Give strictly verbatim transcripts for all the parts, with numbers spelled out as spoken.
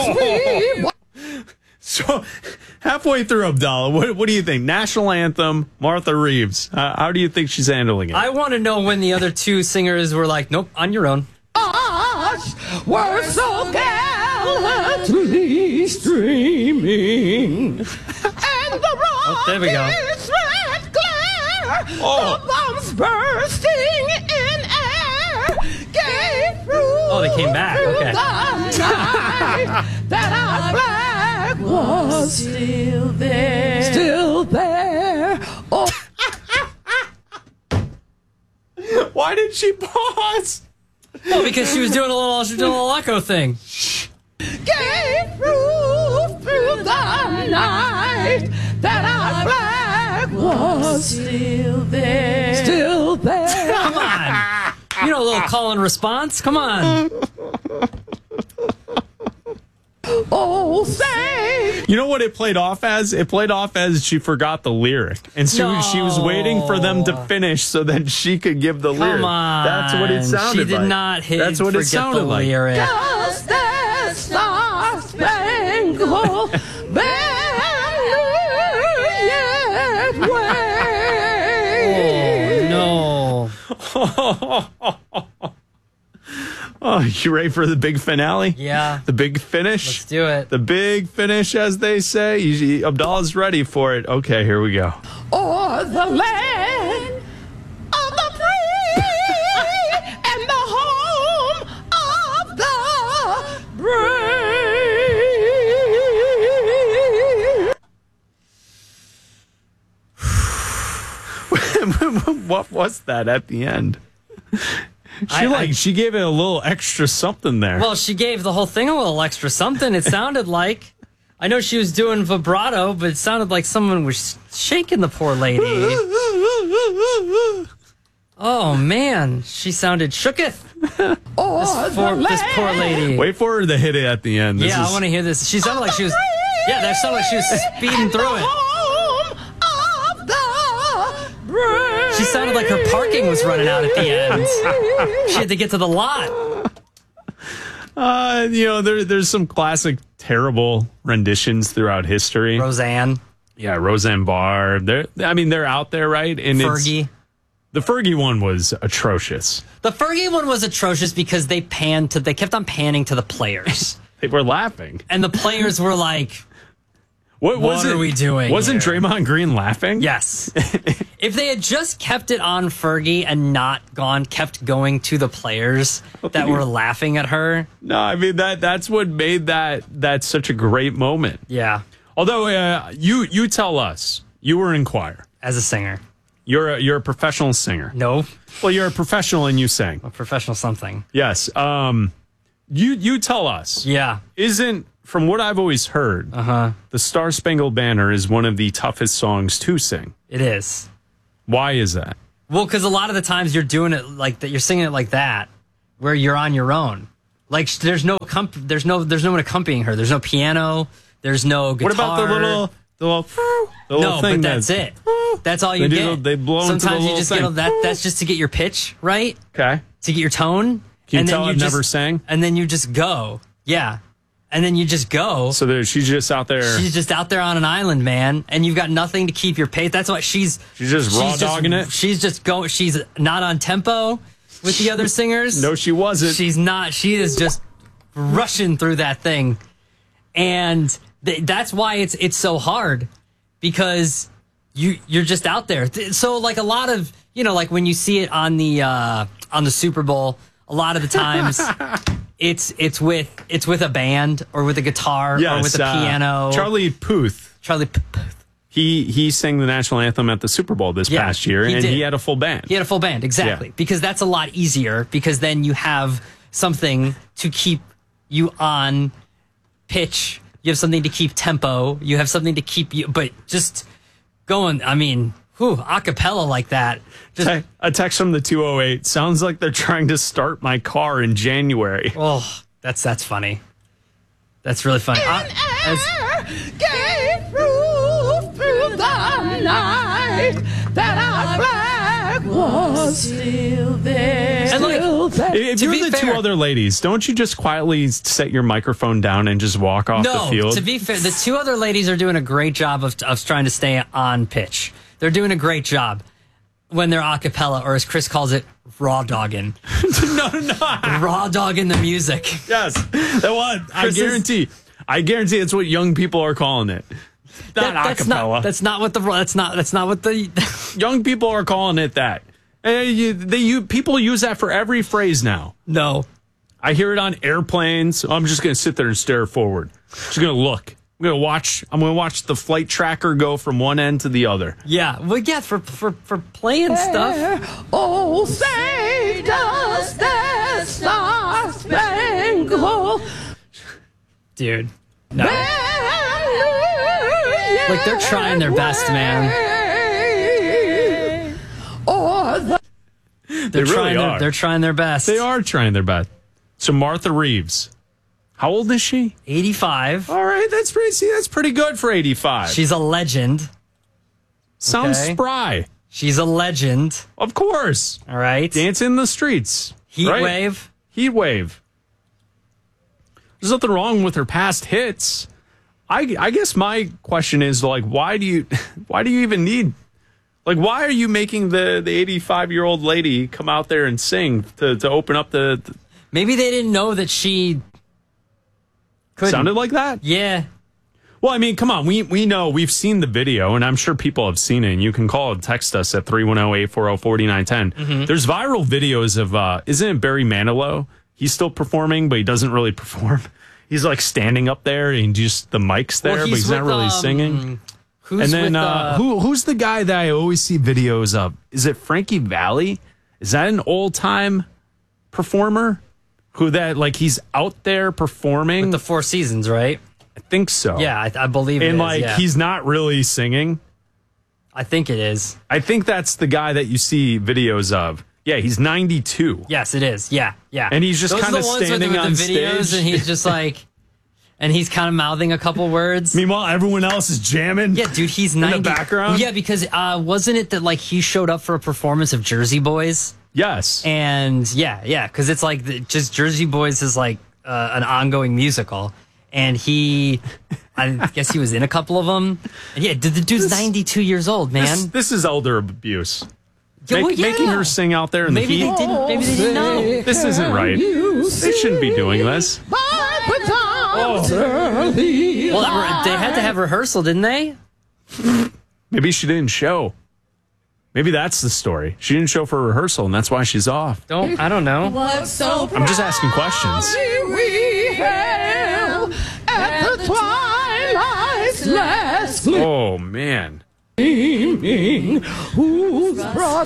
we... So, halfway through, Abdallah, what, what do you think? National anthem, Martha Reeves. Uh, how do you think she's handling it? I want to know when the other two singers were like, nope, on your own. We're so gallantly streaming. And the Oh, there we go. rocket's red glare, Oh. the bombs bursting in air, gave through Oh, they came back. Okay. the night that our flag was Still there. still there. Oh, Why did she pause? Well, because she was doing a little, she was doing a little echo thing. gave through through the night that our flag was Still there. still there. Come on. You know, a little call and response. Come on. Oh, say. You know what it played off as? It played off as she forgot the lyric. And so No. she was waiting for them to finish so that she could give the lyric. Come on. That's what it sounded She did like. not hit That's what it forget sounded the like. lyric. Just that star spangled banner yet wave. No. Oh, you ready for the big finale? Yeah. The big finish? Let's do it. The big finish, as they say. You- Abdallah's ready for it. Okay, here we go. Or the land of the free and the home of the brave. What was that at the end? She I- like I- she gave it a little extra something there. Well, she gave the whole thing a little extra something. It sounded like, I know she was doing vibrato, but it sounded like someone was shaking the poor lady. Oh, man. She sounded shooketh. Or This, the poor, land this poor lady. Wait for her to hit it at the end. This yeah, is- I want to hear this. She sounded like she was, yeah, that sounded like she was speeding through it. home of the brave. She sounded like her parking was running out at the end. She had to get to the lot. Uh, you know, there, there's some classic terrible renditions throughout history. Roseanne, Yeah, Roseanne Barr. They're, I mean, they're out there, right? And it's- Fergie. the Fergie one was atrocious. The Fergie one was atrocious because they panned to, they kept on panning to the players. They were laughing. And the players were like, What, What was are it, we doing Wasn't here? Draymond Green laughing? yes. If they had just kept it on Fergie and not gone, kept going to the players that were laughing at her. No, I mean that that's what made that that such a great moment. Yeah. Although uh, you you tell us you were in choir. As a singer. You're a, you're a professional singer. No. Well, you're a professional and you sang. A professional something. Yes. Um, you you tell us. Yeah. Isn't, from what I've always heard, Uh-huh. the Star Spangled Banner is one of the toughest songs to sing. It is. Why is that? Well, because a lot of the times you're doing it like that, you're singing it like that, where you're on your own. Like sh- there's no comp- there's no there's no one accompanying her. There's no piano. There's no guitar. What about the little the little, the little No, thing but that's that- it. That's all you They do get. the- they blow into the Sometimes you little just thing. get a- that. That's just to get your pitch right, Okay. to get your tone. Can you and tell then you I've just, never sang? And then you just go, yeah. And then you just go. So there, she's just out there. She's just out there on an island, man, and you've got nothing to keep your pace. That's why she's She's just raw dogging it? She's just going. She's not on tempo with the other singers. No, she wasn't. She's not. She is just rushing through that thing, and th- that's why it's it's so hard because you you're just out there. Th- So like a lot of you know like when you see it on the uh, on the Super Bowl, a lot of the times. It's it's with it's with a band or with a guitar yes, or with a uh, piano. Charlie Puth. Charlie P- P- He he sang the national anthem at the Super Bowl this Yeah, past year, he and did. he had a full band. He had a full band, exactly. Yeah. Because that's a lot easier because then you have something to keep you on pitch. You have something to keep tempo. You have something to keep you, but just going, I mean, whew, a cappella like that. Just, Te- a text from the two oh eight sounds like they're trying to start my car in January. oh, that's that's funny. That's really funny. I- as- Gave through through the night that our flag was Still there. And like, still there. If To you're be the two fair- other ladies, don't you just quietly set your microphone down and just walk off no, the field? to be fair, the two other ladies are doing a great job of, of trying to stay on pitch. They're doing a great job when they're a cappella, or as Chris calls it, raw dogging. no, no. Raw dogging the music. Yes. That what? I Chris is- guarantee. I guarantee it's what young people are calling it. Not That- that's acapella. not that's not what the that's not that's not what the Young people are calling it that. Eh, you, they you people use that for every phrase now. no. I hear it on airplanes. I'm just going to sit there and stare forward. Just going to look. I'm going to watch. I'm going to watch the flight tracker go from one end to the other. Yeah, well, yeah, for for for playing stuff. Oh, say does the star spangled Dude, no. banner Like, they're trying their best, man. Or the They're They really trying their, are. they're trying their best. They are trying their best. So Martha Reeves, how old is she? eighty-five. All right, that's pretty. See, that's pretty good for eighty-five. She's a legend. Sounds okay. spry. She's a legend. Of course, All right. dance in the streets. Heat right? wave. Heat wave. There's nothing wrong with her past hits. I, I guess my question is like, why do you, why do you even need, like, why are you making the the eighty-five year old lady come out there and sing to to open up the? the Maybe they didn't know that she couldn't. sounded like that? Yeah. Well, I mean, come on. We we know, we've seen the video, and I'm sure people have seen it. And you can call and text us at three one zero, eight four zero, four nine one zero. Mm-hmm. There's viral videos of, uh, isn't it Barry Manilow? He's still performing, but he doesn't really perform. He's like standing up there, and just the mic's there, Well, but he's not with, really um, singing. Who's And then with, uh, uh, who who's the guy that I always see videos of? Is it Frankie Valli? Is that an old time performer? Who that like he's out there performing? the Four Seasons, right? I think so. Yeah, I, I believe it and is, like yeah. he's not really singing. I think it is. I think that's the guy that you see videos of. Yeah, he's ninety-two. Yes, it is. Yeah, yeah. And he's just Those are kinda the ones with the- standing with on the videos, stage. and he's just like, and he's kind of mouthing a couple words. Meanwhile, everyone else is jamming. Yeah, dude, he's in ninety. the background. Yeah, because uh, wasn't it that like he showed up for a performance of Jersey Boys? Yes. And yeah, yeah, because it's like the, just Jersey Boys is like uh, an ongoing musical, and he, I guess he was in a couple of them. And yeah, the, the dude's ninety-two years old, man. This, this is elder abuse. Yeah, Make- well, yeah. Making her sing out there in Maybe the they heat. didn't. Maybe they didn't know. This isn't right. They shouldn't be doing this. oh. Well, they had to have rehearsal, didn't they? Maybe she didn't show. Maybe that's the story. She didn't show for rehearsal, and that's why she's off. Don't I don't know. What's so I'm just asking questions. We hail at the twilight's last Oh man. gleaming, who's brought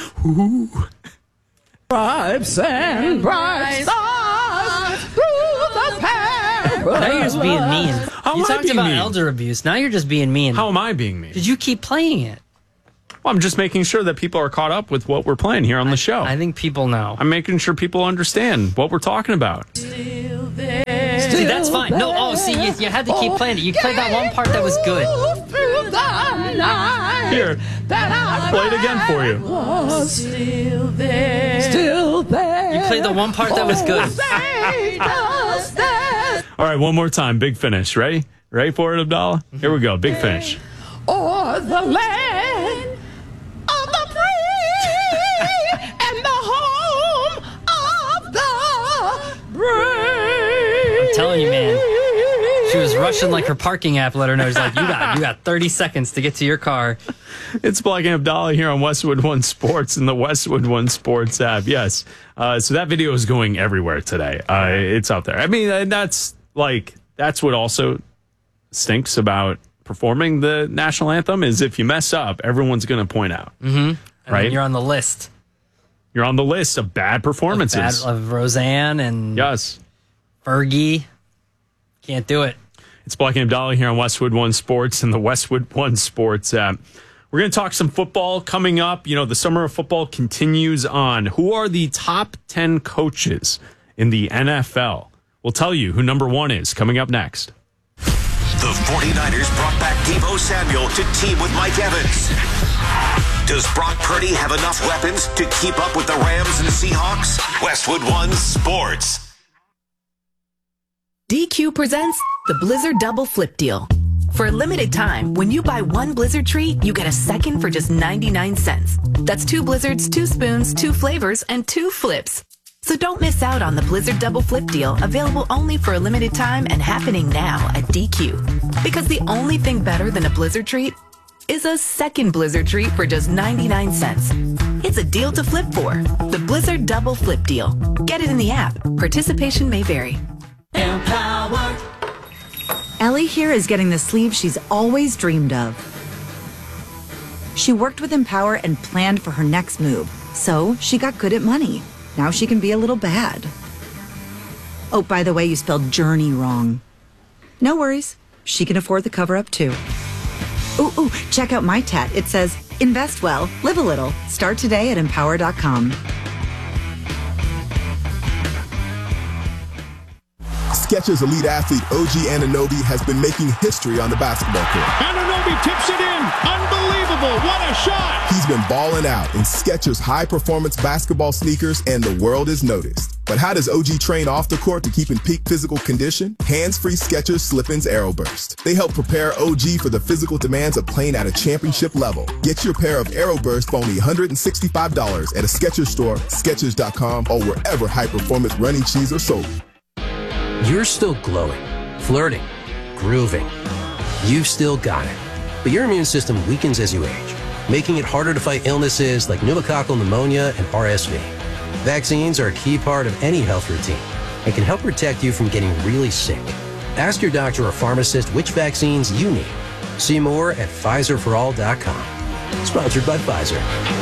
stripes and bright stars through the perilous. Now you're just being mean. How you am I talked being about mean? elder abuse. Now you're just being mean. How am I being mean? Did you keep playing it? Well, I'm just making sure that people are caught up with what we're playing here on the show. I think people know. I'm making sure people understand what we're talking about. See, that's fine. No, oh, see, you, you had to keep playing it. You played that one part that was good. Through the night Here, that I play it again for you. was still there? still there. You played the one part that was good. Say does the All right, one more time. Big finish. Ready? Ready for it, Abdallah? Here we go. Big finish. or the land of the free and the home of the brave. I'm telling you, man. She was rushing like her parking app let her know. She's like, you got you got thirty seconds to get to your car. It's Black and Abdallah here on Westwood One Sports and the Westwood One Sports app. Yes. Uh, so that video is going everywhere today. Uh, it's out there. I mean, uh, that's like, that's what also stinks about performing the national anthem is if you mess up, everyone's going to point out. Mm-hmm. And Right? you're on the list. You're on the list of bad performances. Bad, of Roseanne and Yes. Fergie. Can't do it. It's Black and Abdallah here on Westwood One Sports and the Westwood One Sports app. We're going to talk some football coming up. You know, the summer of football continues on. Who are the top ten coaches in the N F L? We'll tell you who number one is coming up next. The 49ers brought back Deebo Samuel to team with Mike Evans. Does Brock Purdy have enough weapons to keep up with the Rams and Seahawks? Westwood One Sports. D Q presents the Blizzard Double Flip Deal. For a limited time, when you buy one Blizzard treat, you get a second for just ninety-nine cents. That's two Blizzards, two spoons, two flavors, and two flips. So don't miss out on the Blizzard Double Flip Deal, available only for a limited time and happening now at D Q. Because the only thing better than a Blizzard treat is a second Blizzard treat for just ninety-nine cents. It's a deal to flip for. The Blizzard Double Flip Deal. Get it in the app. Participation may vary. Empower. Ellie here is getting the sleeve she's always dreamed of. She worked with Empower and planned for her next move, so she got good at money. Now she can be a little bad. Oh, by the way, you spelled journey wrong. No worries. She can afford the cover-up, too. Ooh, ooh, check out my tat. It says, invest well, live a little. Start today at empower dot com. Skechers elite athlete O G Anunoby has been making history on the basketball court. Anunoby tips it in. Unbelievable. What a shot. He's been balling out in Skechers high-performance basketball sneakers, and the world has noticed. But how does O G train off the court to keep in peak physical condition? Hands-free Skechers Slip-ins Aeroburst. They help prepare O G for the physical demands of playing at a championship level. Get your pair of Aeroburst for only one hundred sixty-five dollars at a Skechers store, Skechers dot com, or wherever high-performance running shoes are sold. You're still glowing, flirting, grooving. You've still got it. But your immune system weakens as you age, making it harder to fight illnesses like pneumococcal pneumonia and R S V. Vaccines are a key part of any health routine and can help protect you from getting really sick. Ask your doctor or pharmacist which vaccines you need. See more at Pfizer for all dot com. Sponsored by Pfizer.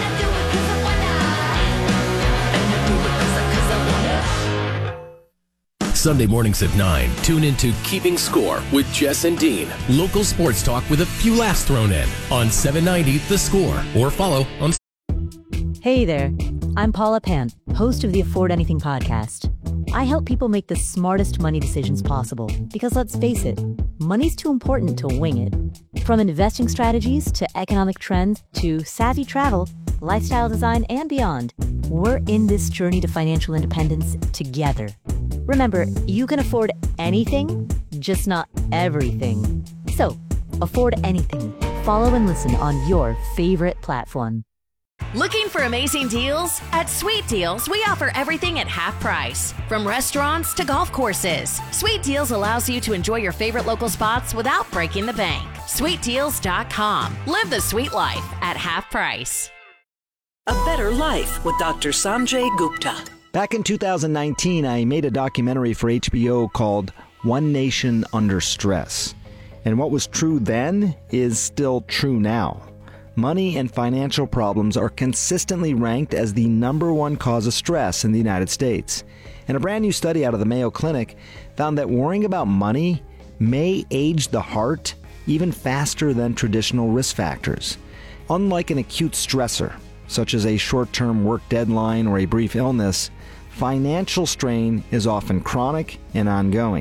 Sunday mornings at nine, tune into Keeping Score with Jess and Dean. Local sports talk with a few laughs thrown in on seven ninety The Score, or follow on... Hey there, I'm Paula Pant, host of the Afford Anything podcast. I help people make the smartest money decisions possible because, let's face it, money's too important to wing it. From investing strategies to economic trends to savvy travel, lifestyle design, and beyond, we're in this journey to financial independence together. Remember, you can afford anything, just not everything. So, afford anything. Follow and listen on your favorite platform. Looking for amazing deals? At Sweet Deals, we offer everything at half price. From restaurants to golf courses, Sweet Deals allows you to enjoy your favorite local spots without breaking the bank. sweet deals dot com. Live the sweet life at half price. A Better Life with Doctor Sanjay Gupta. Back in two thousand nineteen, I made a documentary for H B O called One Nation Under Stress. And what was true then is still true now. Money and financial problems are consistently ranked as the number one cause of stress in the United States. And a brand new study out of the Mayo Clinic found that worrying about money may age the heart even faster than traditional risk factors. Unlike an acute stressor, such as a short-term work deadline or a brief illness, financial strain is often chronic and ongoing.